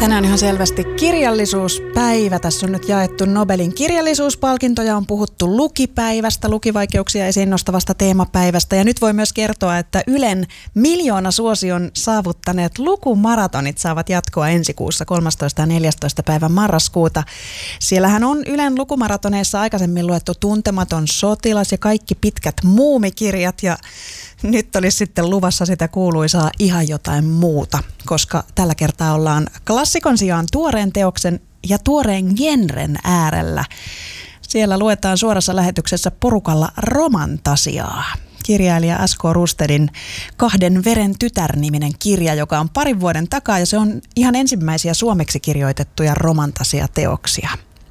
Tänään on ihan selvästi kirjallisuuspäivä. Tässä on nyt jaettu Nobelin kirjallisuuspalkintoja, on puhuttu lukipäivästä, lukivaikeuksia esiin nostavasta teemapäivästä. Ja nyt voi myös kertoa, että Ylen miljoonasuosion saavuttaneet lukumaratonit saavat jatkoa ensi kuussa 13. ja 14. päivän marraskuuta. Siellähän on Ylen lukumaratoneissa aikaisemmin luettu Tuntematon sotilas ja kaikki pitkät muumikirjat ja nyt olisi sitten luvassa sitä kuuluisaa ihan jotain muuta, koska tällä kertaa ollaan klassikon sijaan tuoreen teoksen ja tuoreen genren äärellä. Siellä luetaan suorassa lähetyksessä porukalla romantasiaa. Kirjailija S.K. Rustedin Kahden veren tytär-niminen kirja, joka on parin vuoden takaa ja se on ihan ensimmäisiä suomeksi kirjoitettuja romantasiateoksia.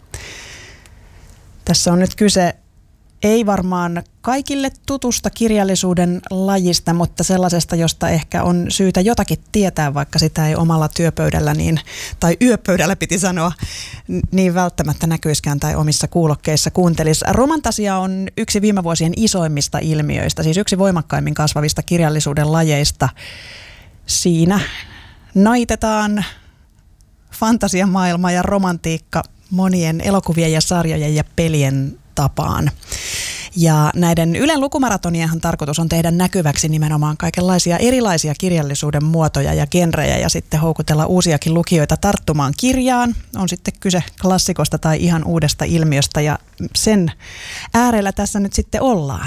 Tässä on nyt kyse ei varmaan kaikille tutusta kirjallisuuden lajista, mutta sellaisesta, josta ehkä on syytä jotakin tietää, vaikka sitä ei omalla työpöydällä tai yöpöydällä piti sanoa, niin välttämättä näkyiskään tai omissa kuulokkeissa kuuntelisi. Romantasia on yksi viime vuosien isoimmista ilmiöistä, siis yksi voimakkaimmin kasvavista kirjallisuuden lajeista. Siinä naitetaan fantasiamaailma ja romantiikka monien elokuvien ja sarjojen ja pelien tapaan. Ja näiden Ylen lukumaratonienhan tarkoitus on tehdä näkyväksi nimenomaan kaikenlaisia erilaisia kirjallisuuden muotoja ja genrejä ja sitten houkutella uusiakin lukijoita tarttumaan kirjaan. On sitten kyse klassikosta tai ihan uudesta ilmiöstä ja sen äärellä tässä nyt sitten ollaan.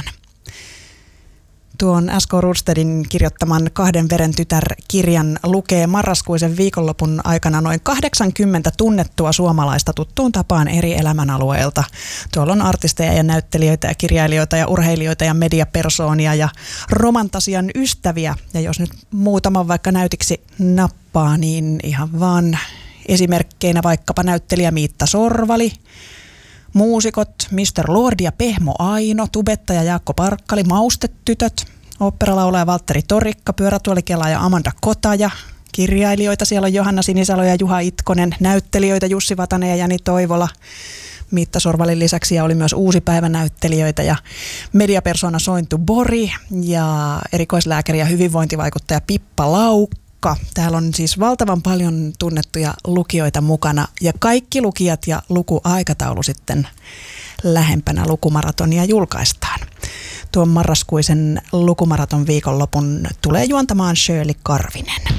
Tuon S.K. Rustedin kirjoittaman Kahden veren tytär-kirjan lukee marraskuisen viikonlopun aikana noin 80 tunnettua suomalaista tuttuun tapaan eri elämänalueilta. Tuolla on artisteja ja näyttelijöitä ja kirjailijoita ja urheilijoita ja mediapersoonia ja romantasian ystäviä. Ja jos nyt muutaman vaikka näytiksi nappaa, niin ihan vaan esimerkkeinä vaikkapa näyttelijä Miitta Sorvali, muusikot Mr. Lord ja Pehmo Aino, tubettaja Jaakko Parkkali, Maustetytöt, oopperalaulaja Valtteri Torikka, pyörätuolikela ja Amanda Kotaja, kirjailijoita siellä on Johanna Sinisalo ja Juha Itkonen, näyttelijöitä Jussi Vatanen ja Jani Toivola. Miitta Sorvalin lisäksi ja oli myös uusi päivänäyttelijöitä ja mediapersona Sointu Bori ja erikoislääkäri ja hyvinvointivaikuttaja Pippa Laukka. Täällä on siis valtavan paljon tunnettuja lukijoita mukana ja kaikki lukijat ja lukuaikataulu sitten lähempänä lukumaratonia julkaistaan. Tuon marraskuisen lukumaraton viikonlopun tulee juontamaan Shirley Karvinen.